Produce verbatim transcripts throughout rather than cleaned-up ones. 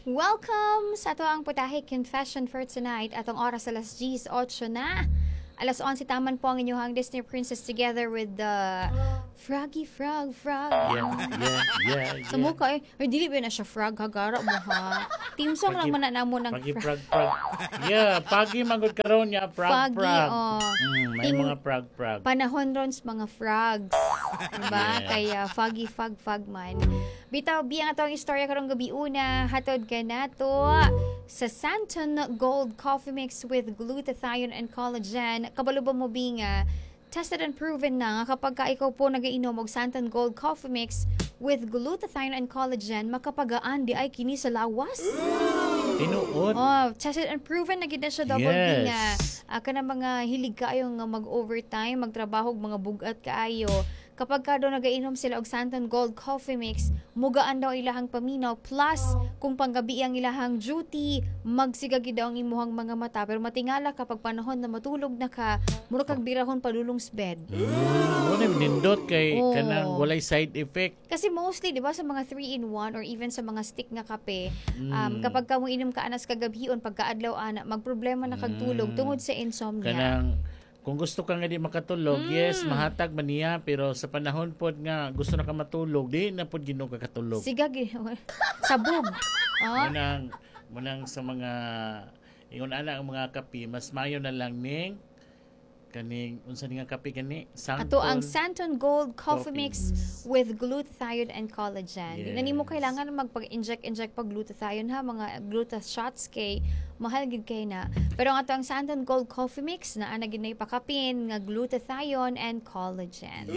Welcome sa ato ang Putahe Confession for tonight. Atong oras alas diyes otso na. Alas onse taman po ang inyong Disney Princess together with the Froggy Frog Frog. Yeah, yeah, yeah, yeah. Sa mukha eh, ay dili ba na siya frog, hagara mo ha. Team song lang man na mo ng Pagi frog. prag prag. Yeah, pagi magod karon niya prag Foggy, prag. oh. Mm, may In- mga prag prag. Panahon ron sa mga frogs. Diba? Yeah. Kaya foggy fog fog man. Bitaw, biyang atong istorya karong gabi una, hatod ka na to sa Santon Gold Coffee Mix with glutathione and collagen. Kabalo ba mo binga? Tested and proven na nga kapag ka ikaw po nagainom og Santon Gold Coffee Mix with glutathione and collagen, makapagaan di ay kini sa lawas. Tinuod. Oh, tested and proven na gid na siya double Yes. B nga. Uh, kana mga hilig kaayo nga mag-overtime, magtrabaho og mga bugat kaayo. Kapag ka daw nagainom sila og Santon Gold Coffee Mix, mugaan daw ilahang paminaw. Plus, kung panggabi ang ilahang duty, magsigagi daw ang imuhang mga mata. Pero matingala kapag panahon na matulog na ka, mura kag birahon padulong sa bed. Mm, wala nindot kay Oh. kanang walay side effect. Kasi mostly, di ba, sa mga three in one or even sa mga stick nga kape, um, Mm. kapag ka mo inom ka anas kagabhion, pagkaadlaw ana, magproblema na kagtulog Mm. tungod sa insomnia. Kanang kung gusto ka nga di makatulog, Mm. yes, mahatag man niya, pero sa panahon pod nga gusto na ka matulog, di na pod Ginoo ka katulog. Sigag, sabog. Oh? Munang munang sa mga ingon ana ang mga kape, mas mayo na lang ning kaning unsa ni nga kape kani? Ato ang Santon Santon Gold Coffee Coffee Mix with glutathione and collagen. Di na nimo Yes. kailangan magpag-inject-inject pag glutathione ha, mga gluta shots kay mahal gid kay na. Pero ang ato ang Santon Gold Coffee Mix na ana gid na ipakapin nga glutathione and collagen.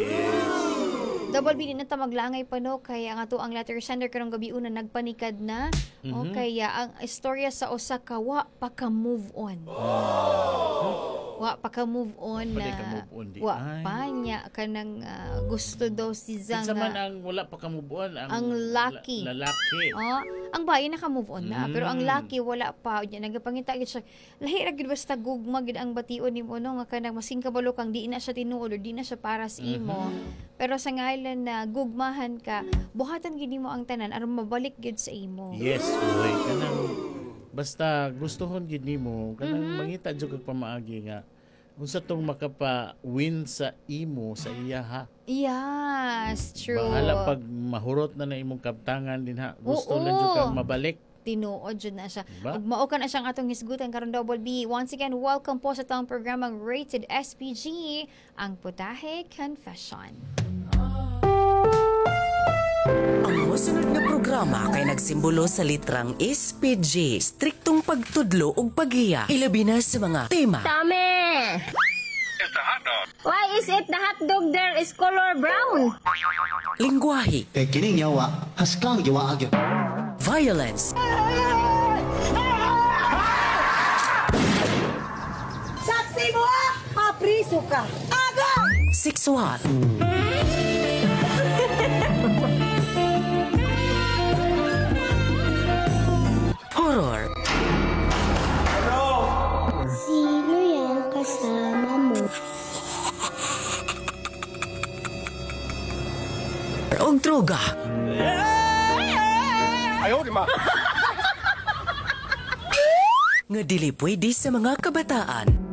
Double B din na ta maglangay pa no kay ang ato ang letter sender karong gabi una nagpanikad na. O Mhm. kaya ang istorya sa usa ka wa pa ka move on. Wa pa ka move on Wa pa na di ka move on, di wa ay. pa niya kanang ah, gusto daw si Zang Kinsa man nga- ang wala pa kamubuan ang, Ang lucky. la- lalaki. Oh, ang bayi naka-move on na, pero ang Mm. lucky wala pa. Unya nagapangita gid siya. Lahi ra gid basta gugma gid ang bation nimo no nga kanang masing kabalo kang di na siya tinuod or di na siya para sa imo. Pero sa ngalan na gugmahan ka, buhatan gid nimo ang tanan aron mabalik gid sa imo. Yes, oy, kanang basta gustuhon gid nimo kanang Mhm. mangita jud kag pamaagi nga unsa tong makapa-win sa imo sa iya ha. Yes, true. Bahala pag mahurot na na imong kabtangan din ha. Gusto Oo. lang jud kang mabalik. Tinuod jud na siya. Diba? Ug mao ka na siyang atong hisgutan karon double B. Once again, welcome po sa tawong programang Rated S P G, ang Putahe Confession. Ang mosunod nga programa kay nagsimbolo sa litrang S P G, striktong pagtudlo ug paghiya, ilabi na sa mga tema, Dami! Why is it the hot dog there is color brown? lingwahe, kay kining yawa haskang yawa agyo violence, Saksi mo ah! Mapriso ka! Agad! sexual, horror, Sino yan kasama mo? ug droga. Nga dili pwede sa mga kabataan.